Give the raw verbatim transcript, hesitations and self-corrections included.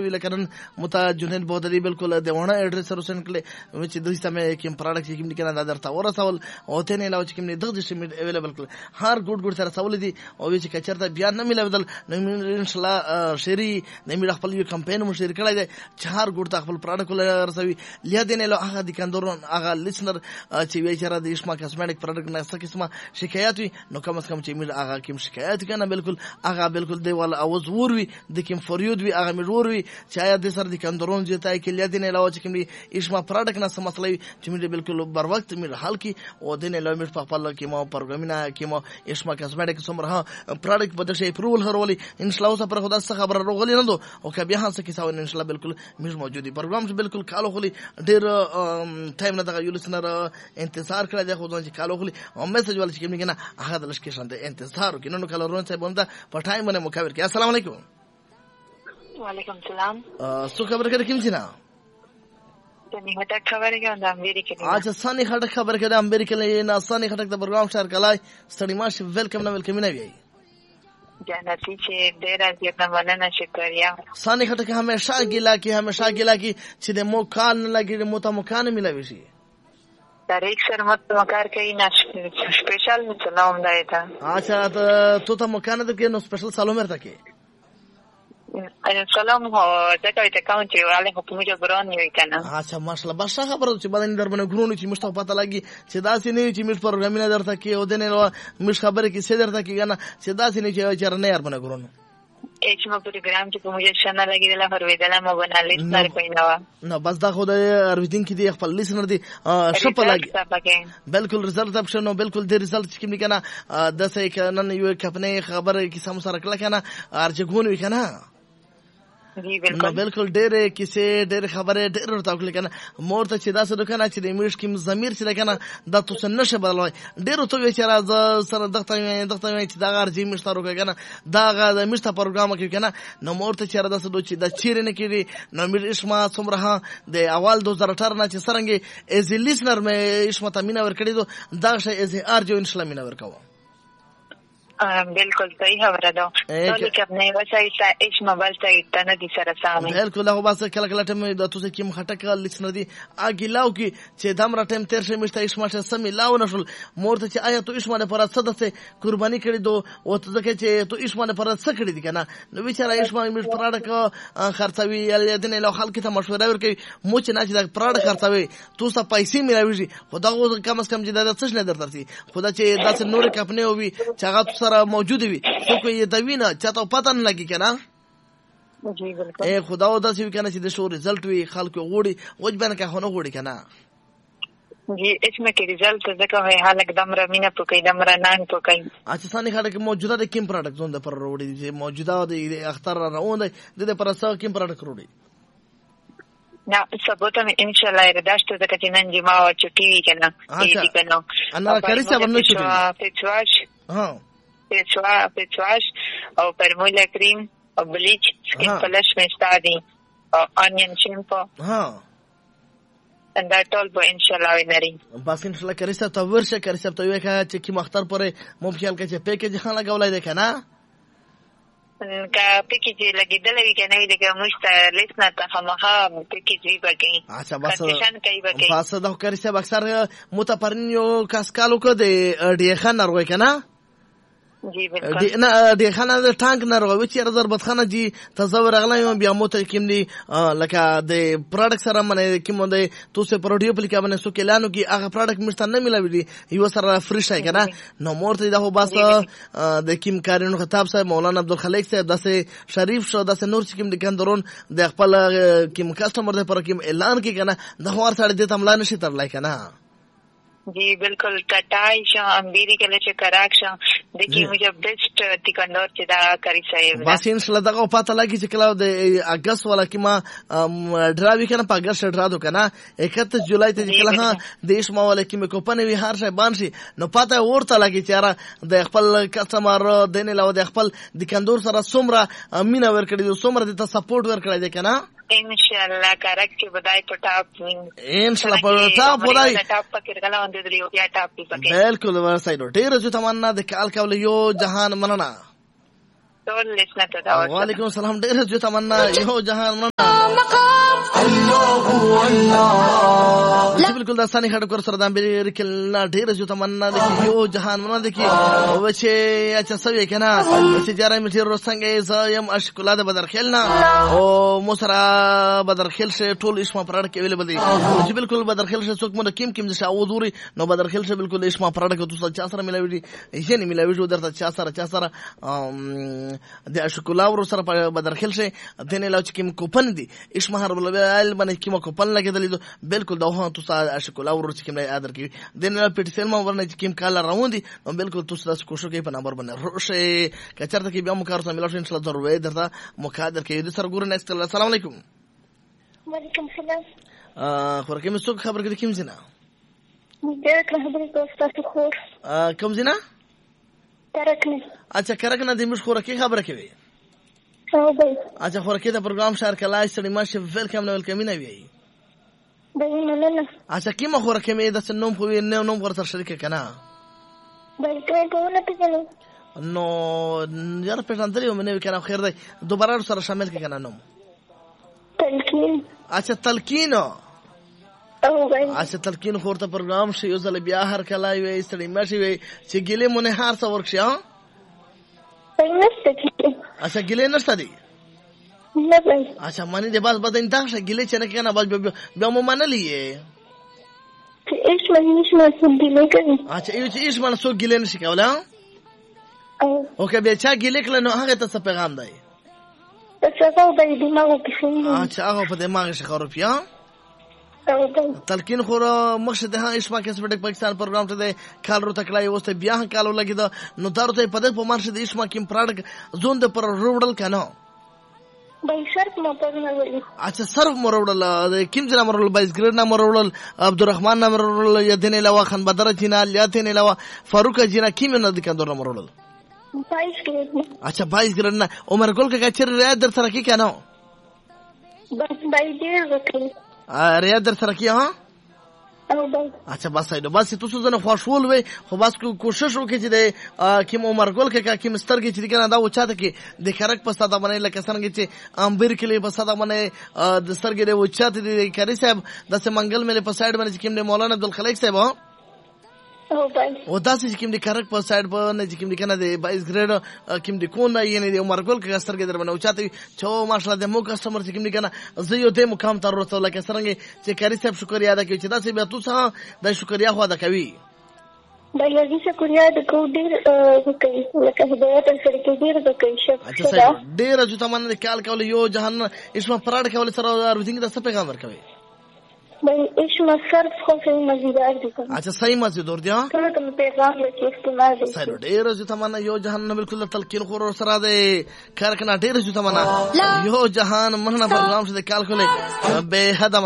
لكن متا جنين بودري بالکل دیونه اډرس سره کله چې دوی سمې کوم پروډکټ چې کوم کنه دا درته ورسول او ته نه لاو چې کوم نه دغه شي اویلیبل کړ هر ګډ ګډ سره سوال دي او چې کچرته بیا نه ملودل ان شاء الله شری نه می خپل یو کمپاین مو شیر کړی دی چې هر ګډ ته خپل پروډکټ ورسوي لیا دینه له هغه د کندورون هغه لیسنر چې وی چر د اسما کاسمیټک پروډکټ نه څه قسمه شکایت وي نو کم از کم چې می هغه کوم شکایت کنه بالکل هغه بالکل دی ول اوز وروي د کوم فریود وي هغه می وروي چې آیا د سر د کندورون جته کې لیا دینه له چې کوم اسما پروډکټ نه سم مسلې چې می بالکل بر وخت می حل کی او دینه له می په خپل کې ما پروګرامینه کې ما اسما کاسمیټک سمره پروډکټ په دشه اپروول هرولي ان شاء الله پر خدا څخه خبر راغلی نه دو او کبه هڅه کې ساو ان شاء الله بالکل مش موجودي پروګرام چې بالکل کالو خلی ډیر ټایم نه دغه یو لسنر انتظار کړی دی خو ځان چې کالو خلی او میسج ول چې کوم کنه هغه د لشکې شانته انتظار وکړي نو کالو رون صاحب هم دا په ټایم باندې مکاور کې السلام علیکم وعلیکم السلام څو خبر کړی کوم چې نه سنی هټک خبرې کوم د امریکا کې اچھا سنی هټک خبر کړه امریکا کې نه سنی هټک د پروګرام شهر کلای ستړي ماش ویلکم نه ویلکم نه وی جنتی چې ډیر ازیت مننه شکریا سنی هټک همیشه ګیلا کې همیشه ګیلا کې چې د مو کال نه لګي مو ته مکان ملوي شي تاریخ سره مت مکار کوي نه سپیشل سلام دایته اچھا تو ته مکان د کې نو سپیشل سلام ورته کې سلام هو ځکه چې کوم چې والے په موږ بران وی کنه اچھا ماشاءالله بس خبره چې باندې در باندې غرونو چې مشته پته لګي چې داسې نه چې مش پروګرام نه درته کې او دنه مش خبره کې څه درته کې کنه چې داسې نه چې چر نه یار باندې غرونو ایچ مو پروګرام چې په موږ شنه لګیدل هرویدل مو بنا لیسنر کوینوا نو بس دا خو د ارویدین کې دی خپل لیسنر دی شپ لګي بالکل رزلټ اپشن نو بالکل د رزلټ چې کوم کنه د څه کنه یو کپنه خبره کې سم سره کړه کنه ارجګون وی کنه جی بالکل بالکل ډېر کیسه ډېر خبره ډېر ورته وکړه کنه مور ته چې دا څه کنه چې د میش کې زمير چې کنه دا تاسو نشه بدلوي ډېر ته وی چې راز سره دغه دغه چې دا غرضی مشترک کنه دا غا مشته پروګرام کې کنه نو مور ته چې را داسه دوی چې دا چیرې نه کړي نو میر اسما څومره د اول دو هزار اٹھارہ نه چې سرنګي از لیسنر مې اسما تامینه ور کړی دو دا شی از ار جو ان شاء الله مینه ور کوم بالکل صحیح خبره ده ټول کې خپل وسایل ایش موبایل ته ایتنه دي سره سامي بالکل هغه بس کله کله ټیم د تاسو کې مخټک لیسنر دي اګیلاو کې چې دمر ټیم تیر شي مشته ایش ماشه سمي لاو نشل مور ته چې آیا تو ایش باندې پر صد څه قرباني کړی دو او ته ځکه چې تو ایش باندې پر څه کړی دي کنه نو بیچاره ایش باندې مش پراډک خرڅوي یا دنه له خلک ته مشوره ورکوي مو چې نه چې د پراډک خرڅوي تو څه پیسې ملوي خو دا کم از کم چې دا څه نه درترسي خدا چې داسې نور کپنه وي چې هغه موجود وي څوک یې دوینه چاته پته نه لګي کنه جی بالکل اے خدا او داسې کنه چې د شو رزلټ وي خلکو غوړي وجبن که هونه غوړي کنه جی اسمه کې رزلټ ځکه وای حالک دمره مینه پکې دمره نان پکې اچھا ثاني خاطر کې موجوده د کیم پروډکټ زون د پر وروړي چې موجوده د اختر راوند د پر سره کیم پروډکټ وروړي نه سبوتم ان شاء الله رداشت ځکه چې نن جما او چټي وی کنه دې کنه انا کړی څه باندې چټي فیچواش ها فیچوا فیچواش او پرمولا کریم او بلیچ سکین فلش مستادي او انین شیمپو ها and that all bo inshallah winari بس ان شاء الله کریسه تو ورشه کریسه تو یو کا چې کی مختار پره ممکن کې چې پیکیج خان لګولای دی کنه کا پیکیج لګیدل وی کنه وی دغه مشته لیسنه ته همها پیکیج وی بګی اچھا بس کنډیشن کوي بګی بس دا کریسه اکثر متپرنیو کاسکالو کو دی ډی خان نروي کنه جی بالکل نه د خانه د ټانک نه راوي چې ضربت خانه جی تصور اغلا بیا مو ته کوم دي لکه د پروډکټ سره منه کوم دی تو سه پروډیو پلیکا باندې سو کلانو کی هغه پروډکټ مشته نه ملوي یو سره فرش ہے کنه نو مورته دا هو بس د کیم کارونو خطاب صاحب مولانا عبدالخلیق صاحب داسه شریف شو داسه نور چې کوم د ګندرون د خپل کیم کسٹمر د پر کوم اعلان کی کنه د هوار سره د تملا نشي تر لای کنه جی بالکل کټای شو امبيري کله چې کراک شو دکی مجھے بیسٹ تکندور چې دا کاری صاحب بس ان شاء الله دغه پته لګی چې کله د اگست ولا کما ډراوی کنه په اگست ډرا دو کنه اکتیس جولای ته کله ها دیش ما ولا کیمه کوپنه وی هر شي بانشي نو پته ورته لګی چې را د خپل کسٹمر دنه له د خپل دکندور سره سمره مینا ور کړی سمره د سپورټ ور کړی دی کنه ان شاء الله کارک چې بدای پټاپ ان شاء الله پټاپ بدای ټاپ پکې غلا وند دی یا ټاپ پکې بالکل ورسایدو ډیر چې تمنا د کال کول یو جهان مننه ټول لسنه ته دا ورته. وعلیکم السلام. ډېر جو تمنا یو جهان مننه. بالکل داستاني خټ کور سره د امبیر کله ډېر جو تمنا د یو جهان مننه د کی او چې اچھا سوي کنه چې جاره میټي روسنګ زم اشکولا د بدر خلنا او مسرا بدر خل شه ټول اسما پراډ کې ویل بدی چې بالکل بدر خل شه څوک مونږ کیم کیم ځا او دوري نو بدر خل شه بالکل اسما پراډ کې تاسو چا سره ملاوي دي یې نه ملاوي جو درته چا سره چا سره د اشکولا ور سره بدر خل شه دنه لا چې کیم کوپن دي اسما هر بل باندې کیم کوپن لګیدل بالکل دا تاسو اشکولا ور چې کیم نه ادر کې دنه پټسل ما ورنه چې کیم کال راوون دي نو بالکل تاسو تاسو کوشش کوي په نمبر باندې روشه کچرته کې بیا مو کار سره ملاوي ان شاء الله ضروري درته مقادر کې د سر ګور نیکسټ. السلام علیکم. وعلیکم السلام. ا خورکه مې څوک خبر کړي کوم زینا؟ ډېر خبرې کوم تاسو خور. ا کوم زینا؟ کرکنه. اچھا کرکنه د مش خورکه خبره کوي. او بای. اچھا خورکه د پروګرام شهر کلای سړي ماشه ویلکم نو ویلکم نه وی. بای نه نه. اچھا کیما خورکه مې د سنوم خو نه نوم ورته شریک کنه. بای ته په ونه پیژنې. نو یار پیژندل یو منه کنه خیر دی دوباره سره شامل کې کنه نوم. تلقین. اچھا تلقین. او بای. اچھا تلقین خورته پروګرام شي یو ځل بیا هر کلای وی سړي ماشه وی چې ګله مونږ هر څو ورک شي ها. بای نشته کی. اچھا ګله نشته دی. نه بای. اچھا مانی دې باز بدن دا شه ګله چې نه کنه باز بیا مو منلې. چې ایش مې نش مې سندې نه کوي. اچھا یو چې ایش مانه سو ګله نشي کوله. او که بیا چا ګیلې کله نو هغه ته څه پیغام دی؟ څه هغه به دماغ کې شي. اچھا هغه په دماغ شي خروف یا تلقین خو مخشه ده اسما کې سپټک پاکستان پروګرام ته ده کال رو تکلای وسته بیا هم کالو لګی دا نو دارو ته په دې په مارشه د اسما کې پراډک زون د پر روډل کنه بای شرف ما پرونه ویل. اچھا صرف مرودل کیم ځنا مرودل بایس ګریډ نه مرودل عبدالرحمن نه مرودل یدن علاوه خان بدر جنا لیاتن علاوه فاروق جنا کیم نه د کندور نه مرودل. بایس ګریډ. اچھا بایس ګریډ نه عمر ګل کا چر ریاض در سره کی کنه بس بای ډیر وکړي. ا ریاض در سره کی ها. او بای. اچھا بس ایدو بس تاسو زنه خوشول وي خو بس کوشش وکړئ چې د کیم عمر ګل کا کیم سترګې چې کنه دا وچاته کې د خرک په ساده باندې لکه څنګه چې امبیر کې په ساده باندې د سترګې د وچاته د کری صاحب د سمنګل مې په سایډ باندې کیم د مولانا عبدالخلیق صاحب او بای. او داسې چې کیم د خرک په سایډ باندې چې کیم د کنه د بایس ګریډ کیم د کون نه یعنی د عمر ګل کا سترګې در باندې وچاته چې ماشاءالله د مو کسٹمر چې کیم د کنه زه یو د مقام تر ورته لکه څنګه چې کری صاحب شکریا ادا کوي چې داسې بیا تاسو د شکریا خو ادا کوي. بای یی شکریا د کو ډیر وکړي لکه هدایت سره کې ډیر وکړي شپ. اچھا ډیر جو تمنه کال کول یو جهان اسما پراډ کول سره روزینګ د څه پیغام ورکوي؟ بای اسما صرف خو صحیح مزیدار دي. اچھا صحیح مزیدار دي ها. ته کوم پیغام کې استعمال دي. صحیح ډیر جو تمنه یو جهان بالکل تلقین خور سره ده کار کنه ډیر جو تمنه یو جهان مننه پروګرام شه کال کوله به حد